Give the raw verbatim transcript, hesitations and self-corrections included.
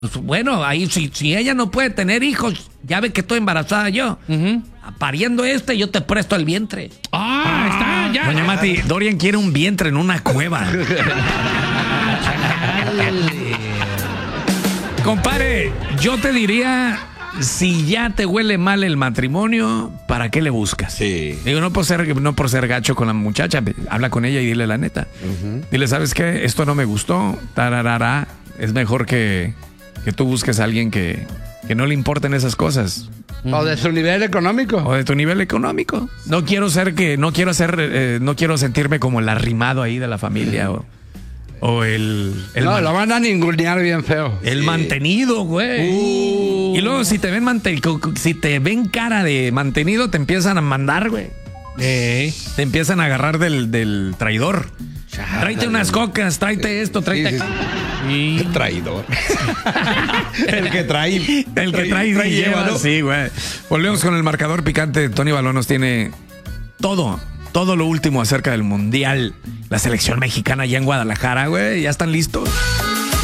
Pues bueno, ahí si, si ella no puede tener hijos, ya ve que estoy embarazada yo. Uh-huh. Pariendo este, yo te presto el vientre. Ah, ah está, ya. Doña Mati, Dorian quiere un vientre en una cueva. Compadre, yo te diría, si ya te huele mal el matrimonio, ¿para qué le buscas? Sí. Digo, no por ser, no por ser gacho con la muchacha, habla con ella y dile la neta. Uh-huh. Dile, ¿sabes qué? Esto no me gustó, tararara. Es mejor que, que tú busques a alguien que, que no le importen esas cosas. O de su nivel económico. O de tu nivel económico. No quiero ser que, no quiero ser, eh, no quiero sentirme como el arrimado ahí de la familia o... O el, el no, man, lo van a ningunear bien feo. El sí. mantenido, güey. Uh. Y luego si te ven mante, si te ven cara de mantenido, te empiezan a mandar, güey. Eh. Te empiezan a agarrar del, del traidor. Chale. Tráete unas cocas, tráete esto, tráete. Sí, sí, sí. Y... El traidor. El que trae. El que trae, trae y lleva, ¿no? Sí, güey. Volvemos con el marcador picante. Tony Balón nos tiene todo. Todo lo último acerca del Mundial. La selección mexicana ya en Guadalajara, güey. ¿Ya están listos?